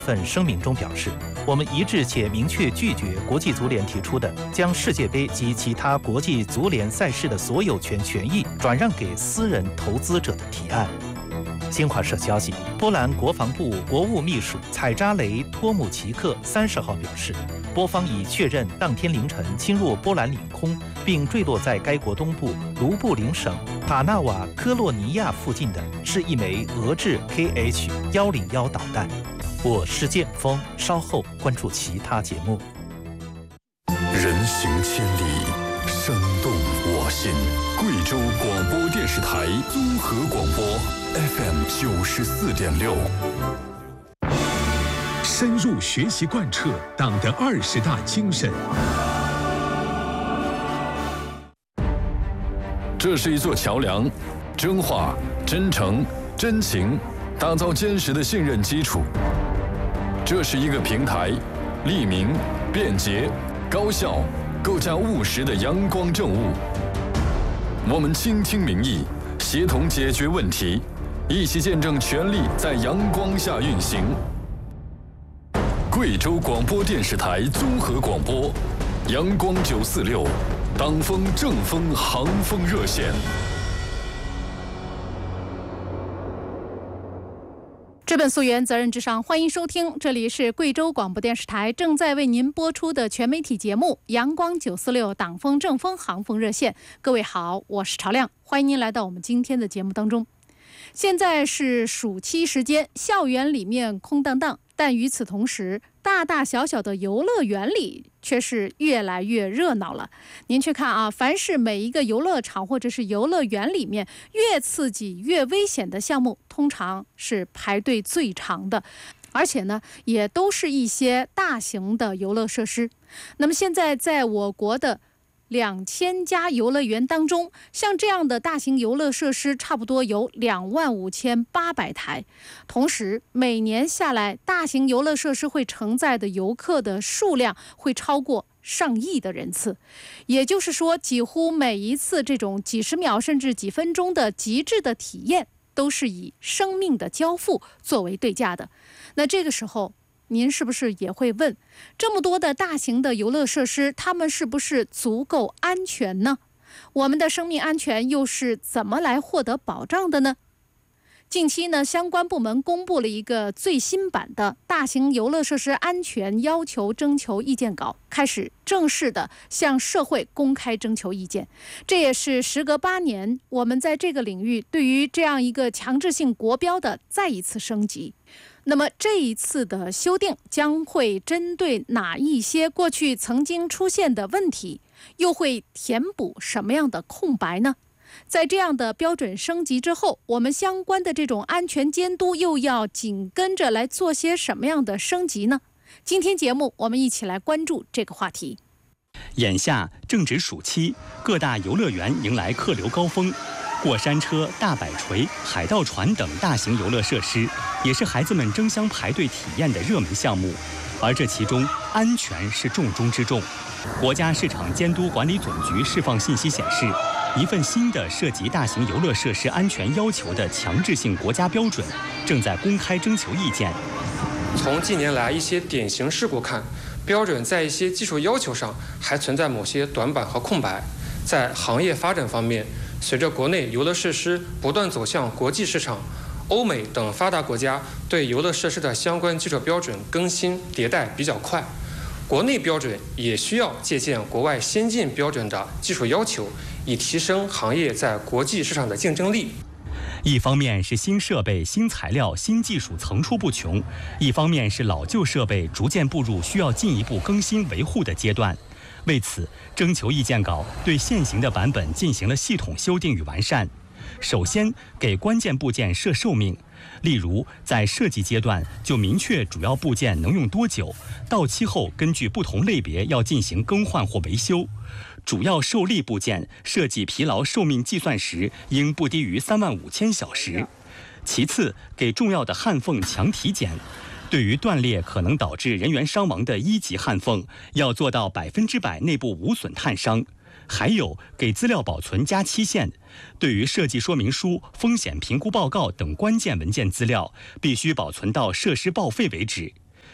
份声明中表示，我们一致且明确拒绝国际足联提出的将世界杯及其他国际足联赛事的所有权权益转让给私人投资者的提案。新华社消息，波兰国防部国务秘书采扎雷托姆奇克30号表示，波方已确认当天凌晨侵入波兰领空，并坠落在该国东部卢布林省塔纳瓦科洛尼亚附近的是一枚俄制 KH-101导弹。我是剑锋，稍后关注其他节目。 人行千里，声动我心。贵州广播电视台综合广播 FM 94.6， 深入学习贯彻党的20大精神。 这是一座桥梁，真话、真诚、真情，打造坚实的信任基础。这是一个平台，利民、便捷、高效，构架务实的阳光政务。我们倾听民意，协同解决问题，一起见证权力在阳光下运行。贵州广播电视台综合广播，阳光946，党风政风航风热线。 资本溯源，责任至上，欢迎收听，这里是贵州广播电视台正在为您播出的全媒体节目《阳光946党风政风航风热线》。各位好，我是朝亮，欢迎您来到我们今天的节目当中。现在是暑期时间，校园里面空荡荡，但与此同时，大大小小的游乐园里却是越来越热闹了。您去看啊，凡是每一个游乐场或者是游乐园里面越刺激越危险的项目，通常是排队最长的，而且呢也都是一些大型的游乐设施。那么现在在我国的2000家游乐园当中，像这样的大型游乐设施差不多有25800台。同时每年下来，大型游乐设施会承载的游客的数量会超过上亿的人次。也就是说，几乎每一次这种几十秒甚至几分钟的极致的体验，都是以生命的交付作为对价的。那这个时候您是不是也会问，这么多的大型的游乐设施，它们是不是足够安全呢？我们的生命安全又是怎么来获得保障的呢？近期呢，相关部门公布了一个最新版的大型游乐设施安全要求征求意见稿，开始正式的向社会公开征求意见。这也是时隔8年，我们在这个领域对于这样一个强制性国标的再一次升级。那么这一次的修订将会针对哪一些过去曾经出现的问题，又会填补什么样的空白呢？在这样的标准升级之后，我们相关的这种安全监督又要紧跟着来做些什么样的升级呢？今天节目我们一起来关注这个话题。 眼下正值暑期，各大游乐园迎来客流高峰。过山车、大摆锤、海盗船等大型游乐设施，也是孩子们争相排队体验的热门项目。而这其中，安全是重中之重。国家市场监督管理总局释放信息显示，一份新的涉及大型游乐设施安全要求的强制性国家标准正在公开征求意见。 从近年来一些典型事故看，标准在一些技术要求上还存在某些短板和空白。在行业发展方面，随着国内游乐设施不断走向国际市场，欧美等发达国家对游乐设施的相关技术标准更新迭代比较快，国内标准也需要借鉴国外先进标准的技术要求，以提升行业在国际市场的竞争力。 一方面是新设备、新材料、新技术层出不穷，一方面是老旧设备逐渐步入需要进一步更新维护的阶段。为此，征求意见稿对现行的版本进行了系统修订与完善。首先，给关键部件设寿命，例如在设计阶段就明确主要部件能用多久，到期后根据不同类别要进行更换或维修。主要受力部件设计疲劳寿命计算时应不低于35000小时。其次，给重要的焊缝强体检。对于断裂可能导致人员伤亡的1级焊缝，要做到100%内部无损碳伤。还有给资料保存加期限，对于设计说明书、风险评估报告等关键文件资料，必须保存到设施报废为止。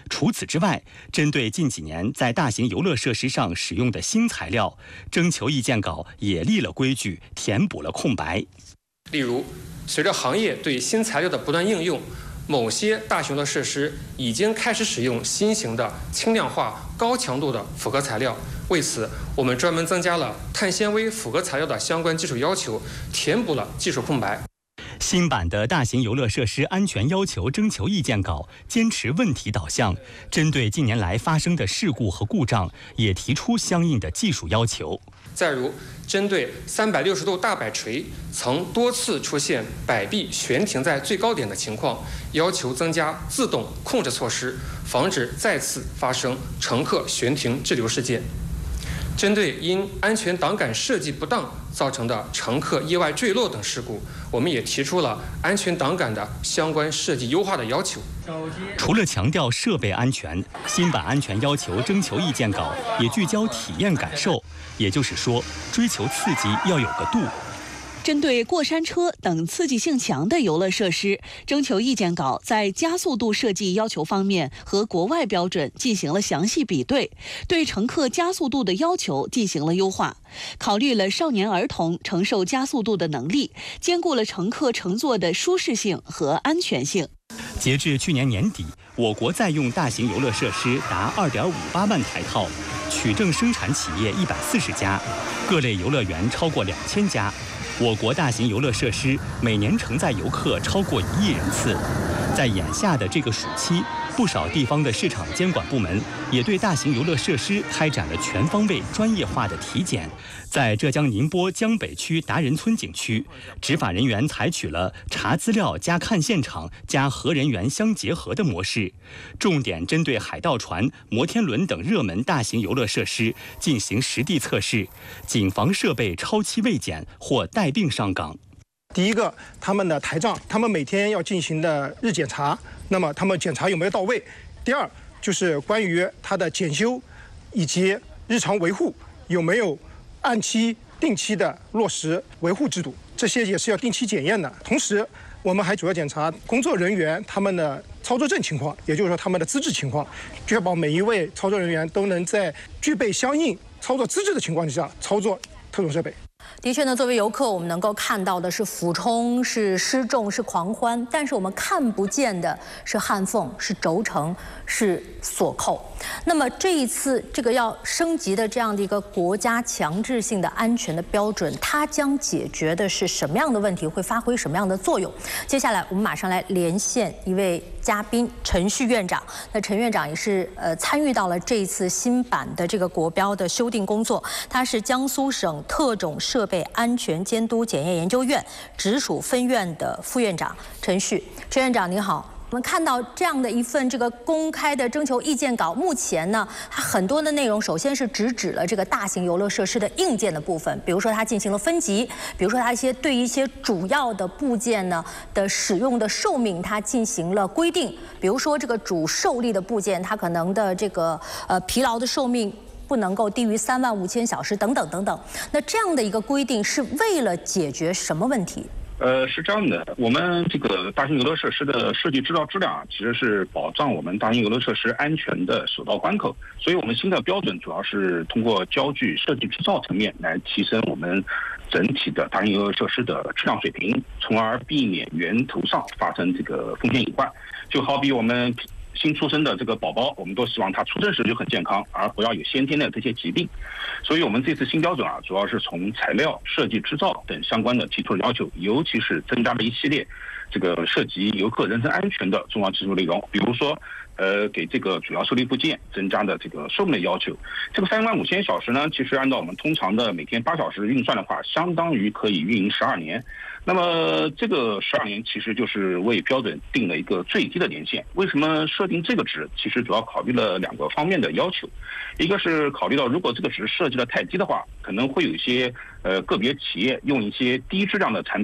除此之外，针对近几年在大型游乐设施上使用的新材料，征求意见稿也立了规矩，填补了空白。 例如，随着行业对新材料的不断应用，某些大型的设施已经开始使用新型的轻量化、高强度的复合材料。为此，我们专门增加了碳纤维复合材料的相关技术要求，填补了技术空白。 新版的大型游乐设施安全要求征求意见稿坚持问题导向，针对近年来发生的事故和故障，也提出相应的技术要求。 再如，针对360度大摆锤曾多次出现摆臂悬停在最高点的情况，要求增加自动控制措施，防止再次发生乘客悬停滞留事件。针对因安全挡杆设计不当造成的乘客意外坠落等事故，我们也提出了安全挡杆的相关设计优化的要求。 除了强调设备安全，新版安全要求征求意见稿也聚焦体验感受，也就是说，追求刺激要有个度。 针对过山车等刺激性强的游乐设施，征求意见稿在加速度设计要求方面和国外标准进行了详细比对，对乘客加速度的要求进行了优化，考虑了少年儿童承受加速度的能力，兼顾了乘客乘坐的舒适性和安全性。 截至去年年底，我国在用大型游乐设施达2.58万台套，取证生产企业140家，各类游乐园超过2000家。我国大型游乐设施每年承载游客超过1亿人次。在眼下的这个暑期，不少地方的市场监管部门也对大型游乐设施开展了全方位专业化的体检。在浙江宁波江北区达人村景区，执法人员采取了查资料加看现场加和人员相结合的模式，重点针对海盗船、摩天轮等热门大型游乐设施进行实地测试，谨防设备超期未检或带病上岗。 第一个，他们的台账，他们每天要进行的日检查，那么他们检查有没有到位？第二，就是关于它的检修以及日常维护有没有按期、定期的落实维护制度，这些也是要定期检验的。同时，我们还主要检查工作人员他们的操作证情况，也就是说他们的资质情况，确保每一位操作人员都能在具备相应操作资质的情况下操作特种设备。 的确呢，作为游客，我们能够看到的是俯冲、是失重、是狂欢，但是我们看不见的是焊缝、是轴承、是锁扣。那么这一次这个要升级的这样的一个国家强制性的安全的标准，它将解决的是什么样的问题？会发挥什么样的作用？接下来我们马上来连线一位嘉宾陈旭院长。那陈院长也是参与到了这一次新版的这个国标的修订工作，他是江苏省特种设备安全监督检验研究院直属分院的副院长陈旭。陈院长您好。我们看到这样的一份这个公开的征求意见稿，目前呢，它很多的内容首先是直指了这个大型游乐设施的硬件的部分，比如说它进行了分级，比如说它对一些主要的部件呢的使用的寿命，它进行了规定，比如说这个主受力的部件，它可能的这个疲劳的寿命不能够低于35000小时等等等等。那这样的一个规定是为了解决什么问题？ 是这样的，我们这个大型游乐设施的设计制造质量其实是保障我们大型游乐设施安全的首道关口，所以我们新的标准主要是通过焦距设计制造层面来提升我们整体的大型游乐设施的质量水平，从而避免源头上发生这个风险隐患。就好比我们新出生的这个宝宝，我们都希望他出生时就很健康，而不要有先天的这些疾病。所以我们这次新标准主要是从材料、设计、制造等相关的提出了要求，尤其是增加了一系列这个涉及游客人身安全的重要技术内容，比如说给这个主要受力部件增加的这个寿命的要求。这个35000小时呢，其实按照我们通常的每天8小时运算的话，相当于可以运营12年。那么这个12年其实就是为标准定了一个最低的年限。为什么设定这个值？其实主要考虑了2个方面的要求，一个是考虑到如果这个值设计的太低的话，可能会有一些个别企业用一些低质量的产品，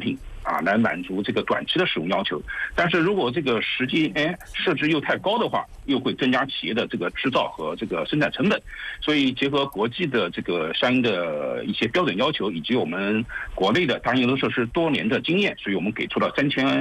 来满足这个短期的使用要求。但是如果这个时间设置又太高的话，又会增加企业的这个制造和这个生产成本。所以结合国际的这个相应的一些标准要求，以及我们国内的大型游乐设施多年的经验，所以我们给出了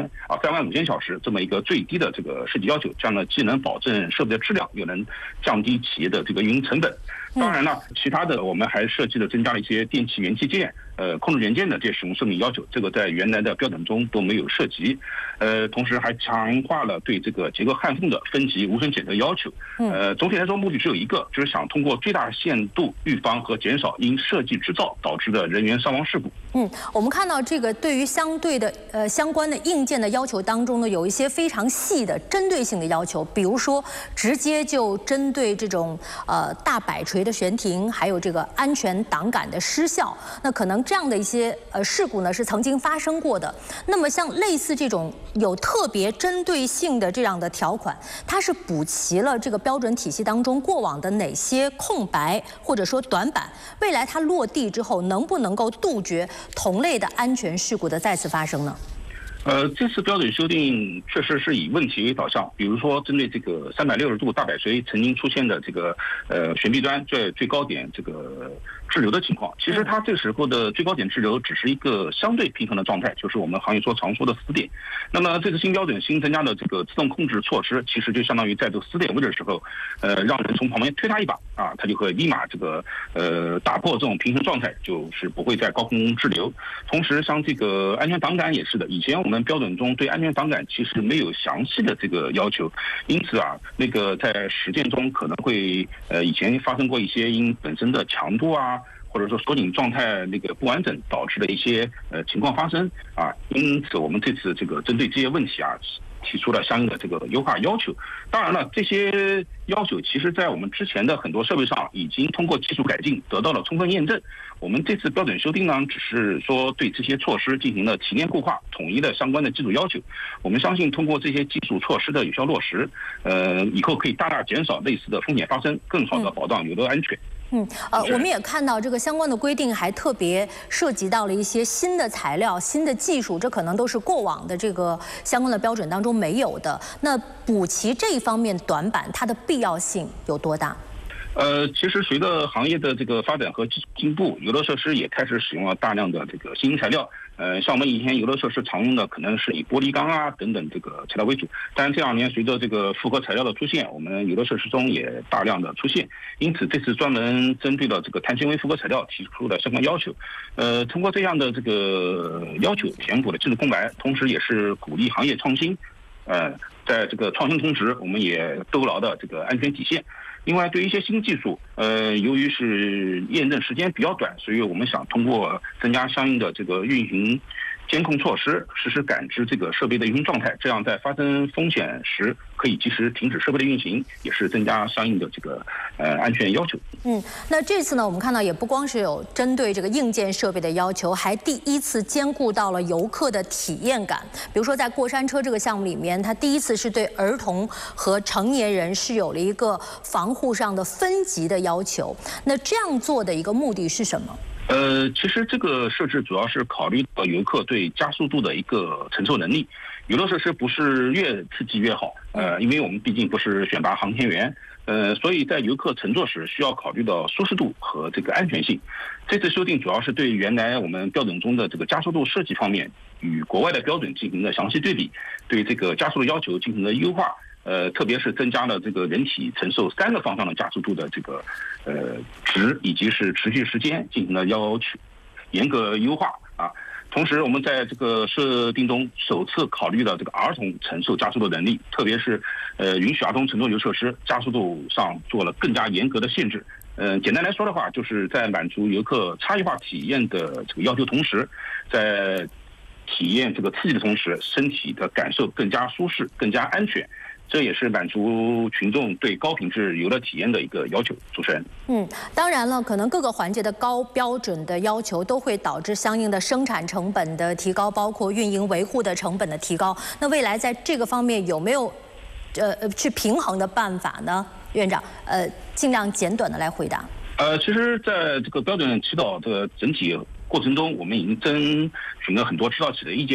35000小时这么一个最低的这个设计要求，这样呢既能保证设备的质量，又能降低企业的这个运营成本。当然了，其他的我们还设计了增加了一些电气元器件、控制元件的这些使用寿命要求，这个在原来的标准中都没有涉及。同时还强化了对这个结构焊缝的分级无损检测要求。总体来说，目的只有一个，就是想通过最大限度预防和减少因设计制造导致的人员伤亡事故。 我们看到这个对于相关的硬件的要求当中呢，有一些非常细的针对性的要求，比如说直接就针对这种大摆锤的悬停，还有这个安全挡杆的失效，那可能这样的一些事故呢是曾经发生过的。那么像类似这种有特别针对性的这样的条款，它是补齐了这个标准体系当中过往的哪些空白或者说短板？未来它落地之后，能不能够杜绝同类的安全事故的再次发生呢？ 这次标准修订确实是以问题为导向，比如说针对这个360度大摆锤曾经出现的这个悬臂端在最高点这个滞留的情况，其实它这时候的最高点滞留只是一个相对平衡的状态，就是我们行业常说的死点。那么这次新标准新增加的这个自动控制措施，其实就相当于在这个死点位置的时候，让人从旁边推他一把啊，他就会立马这个打破这种平衡状态，就是不会在高空滞留。同时像这个安全挡杆也是的，以前我们标准中对安全挡杆其实没有详细的这个要求，因此那个在实践中可能会以前发生过一些因本身的强度或者说锁紧状态那个不完整导致的一些情况发生因此我们这次这个针对这些问题提出了相应的这个优化要求。当然了，这些要求其实在我们之前的很多设备上已经通过技术改进得到了充分验证。我们这次标准修订呢，只是说对这些措施进行了提炼固化，统一了相关的技术要求。我们相信通过这些技术措施的有效落实，以后可以大大减少类似的风险发生，更好的保障游乐安全。 我们也看到这个相关的规定还特别涉及到了一些新的材料、新的技术，这可能都是过往的这个相关的标准当中没有的。那补齐这一方面短板，它的必要性有多大？ 其实随着行业的这个发展和进步，游乐设施也开始使用了大量的这个新型材料。像我们以前游乐设施常用的可能是以玻璃钢等等这个材料为主，但是这2年随着这个复合材料的出现，我们游乐设施中也大量的出现，因此这次专门针对了这个碳纤维复合材料提出了相关要求。通过这样的这个要求填补了技术空白，同时也是鼓励行业创新。在这个创新同时，我们也兜牢的这个安全底线。另外，对于一些新技术，由于是验证时间比较短，所以我们想通过增加相应的这个运行监控措施，实时感知这个设备的运行状态，这样在发生风险时可以及时停止设备的运行，也是增加相应的这个安全要求。 那这次呢，我们看到也不光是有针对这个硬件设备的要求，还第一次兼顾到了游客的体验感。比如说在过山车这个项目里面，它第一次是对儿童和成年人是有了一个防护上的分级的要求。那这样做的一个目的是什么？ 其实这个设置主要是考虑到游客对加速度的一个承受能力。游乐设施不是越刺激越好，因为我们毕竟不是选拔航天员，所以在游客乘坐时需要考虑到舒适度和这个安全性。这次修订主要是对原来我们标准中的这个加速度设计方面与国外的标准进行了详细对比，对这个加速度要求进行了优化。特别是增加了这个人体承受3个方向的加速度的这个值，以及是持续时间进行了要求严格优化同时，我们在这个设定中首次考虑了这个儿童承受加速度能力，特别是允许儿童乘坐游乐设施加速度上做了更加严格的限制。简单来说的话，就是在满足游客差异化体验的这个要求同时，在体验这个刺激的同时，身体的感受更加舒适、更加安全。这也是满足群众对高品质游乐体验的一个要求。主持人， 当然了，可能各个环节的高标准的要求都会导致相应的生产成本的提高，包括运营维护的成本的提高。那未来在这个方面有没有去平衡的办法呢？院长，尽量简短的来回答。 其实在这个标准起草的整体过程中，我们已经征询了很多指导企的意见。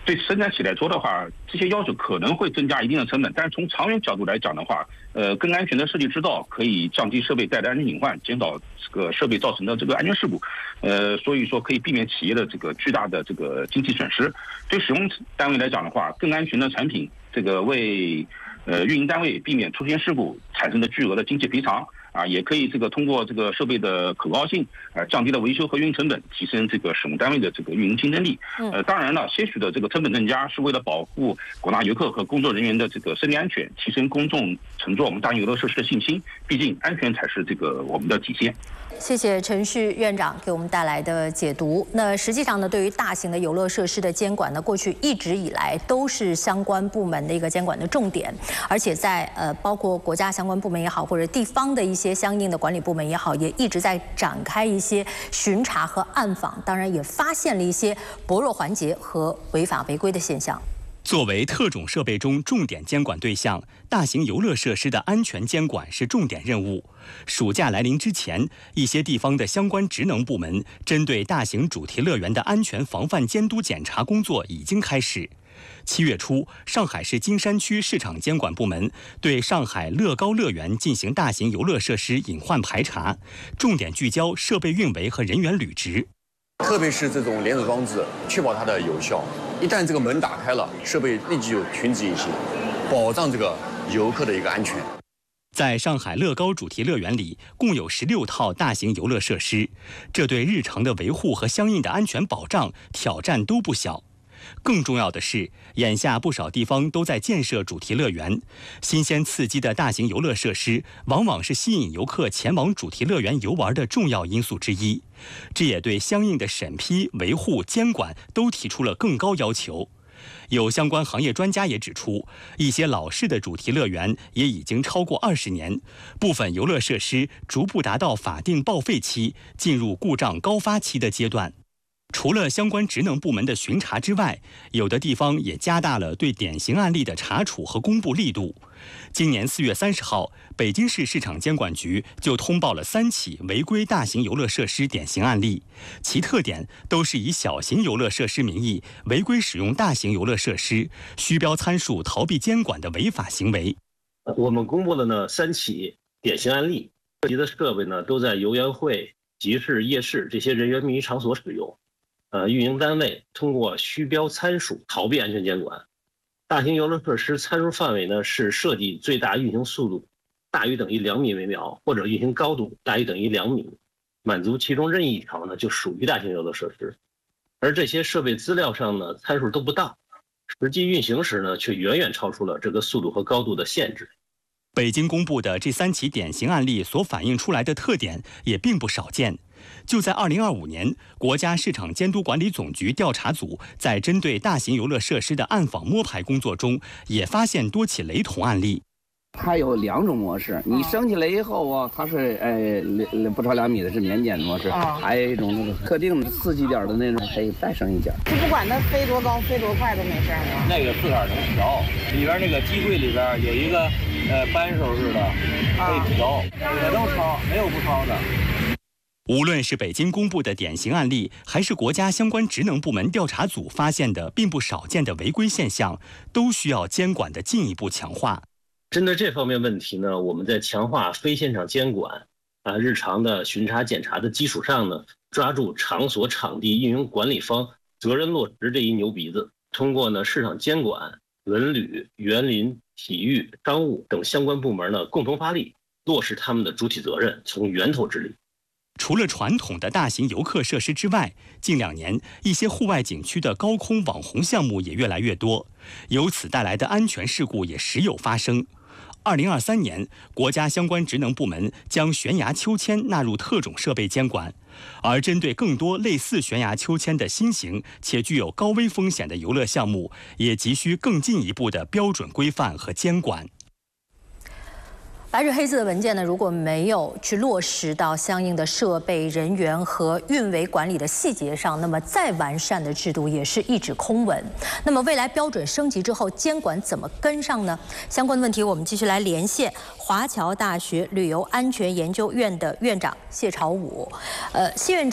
对生产企业来说的话，这些要求可能会增加一定的成本，但是从长远角度来讲的话，更安全的设计制造可以降低设备带来的安全隐患，减少这个设备造成的这个安全事故，所以说可以避免企业的这个巨大的这个经济损失。对使用单位来讲的话，更安全的产品，这个为运营单位避免出现事故产生的巨额的经济赔偿。也可以这个通过这个设备的可靠性，降低了维修和运营成本，提升这个使用单位的这个运营竞争力。当然了，些许的这个成本增加是为了保护广大游客和工作人员的这个生命安全，提升公众乘坐我们大型游乐设施的信心。毕竟安全才是这个我们的底线。 谢谢陈旭院长给我们带来的解读。那实际上呢，对于大型的游乐设施的监管呢，过去一直以来都是相关部门的一个监管的重点，而且在包括国家相关部门也好，或者地方的一些相应的管理部门也好，也一直在展开一些巡查和暗访，当然也发现了一些薄弱环节和违法违规的现象。 作为特种设备中重点监管对象，大型游乐设施的安全监管是重点任务。暑假来临之前，一些地方的相关职能部门针对大型主题乐园的安全防范监督检查工作已经开始。7月初，上海市金山区市场监管部门对上海乐高乐园进行大型游乐设施隐患排查，重点聚焦设备运维和人员履职。 特别是这种连锁装置，确保它的有效。一旦这个门打开了，设备立即有停止运行，保障这个游客的一个安全。 在上海乐高主题乐园里，共有16套大型游乐设施，这对日常的维护和相应的安全保障挑战都不小。更重要的是，眼下不少地方都在建设主题乐园，新鲜刺激的大型游乐设施往往是吸引游客前往主题乐园游玩的重要因素之一。这也对相应的审批、维护、监管都提出了更高要求。有相关行业专家也指出，一些老式的主题乐园也已经超过20年，部分游乐设施逐步达到法定报废期，进入故障高发期的阶段。除了相关职能部门的巡查之外，有的地方也加大了对典型案例的查处和公布力度。今年4月30号，北京市市场监管局就通报了3起违规大型游乐设施典型案例，其特点都是以小型游乐设施名义违规使用大型游乐设施，虚标参数逃避监管的违法行为。 我们公布了呢3起典型案例，涉及的设备呢都在游园会、集市、夜市这些人员密集场所使用。运营单位通过虚标参数逃避安全监管。大型游乐设施参数范围呢是设计最大运行速度大于等于2米每秒，或者运行高度大于等于2米，满足其中任意一条呢就属于大型游乐设施。而这些设备资料上呢参数都不到，实际运行时呢却远远超出了这个速度和高度的限制。 北京公布的这3起典型案例所反映出来的特点也并不少见。就在2025年，国家市场监督管理总局调查组在针对大型游乐设施的暗访摸排工作中，也发现多起雷同案例。 它有2种模式，你升起来以后啊，它是不超2米的是免检模式，还有一种那个特定的刺激点的那种可以再升一点。 就不管它飞多高、飞多快都没事吗？ 那个自个儿能调，里边那个机柜里边有一个扳手似的，可以调，也都超，没有不超的。 无论是北京公布的典型案例，还是国家相关职能部门调查组发现的并不少见的违规现象，都需要监管的进一步强化。 针对这方面问题呢，我们在强化非现场监管日常的巡查检查的基础上呢，抓住场所场地运营管理方责任落实这一牛鼻子，通过呢市场监管、文旅、园林、体育、商务等相关部门呢共同发力，落实他们的主体责任，从源头治理。 除了传统的大型游客设施之外，近2年一些户外景区的高空网红项目也越来越多，由此带来的安全事故也时有发生。2023年，国家相关职能部门将悬崖秋千纳入特种设备监管，而针对更多类似悬崖秋千的新型且具有高危风险的游乐项目，也急需更进一步的标准规范和监管。 白纸黑字的文件呢，如果没有去落实到相应的设备、人员和运维管理的细节上，那么再完善的制度也是一纸空文。那么未来标准升级之后，监管怎么跟上呢？相关的问题我们继续来连线华侨大学旅游安全研究院的院长谢朝武。谢院长，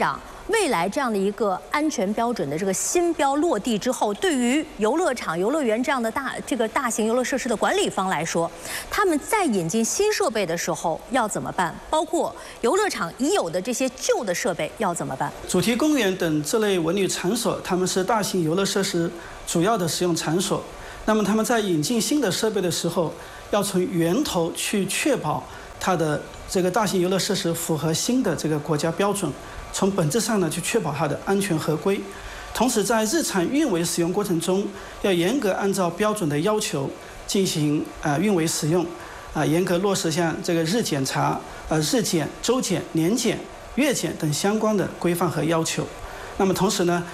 未来这样的一个安全标准的这个新标落地之后，对于游乐场、游乐园这样的大型游乐设施的管理方来说，他们在引进新设备的时候要怎么办？包括游乐场已有的这些旧的设备要怎么办？ 主题公园等这类文旅场所，他们是大型游乐设施主要的使用场所。那么他们在引进新的设备的时候，要从源头去确保它的这个大型游乐设施符合新的这个国家标准，从本质上呢去确保它的安全合规。同时在日常运维使用过程中，要严格按照标准的要求进行运维使用，严格落实像这个日检查、日检、周检、年检、月检等相关的规范和要求。那么同时呢，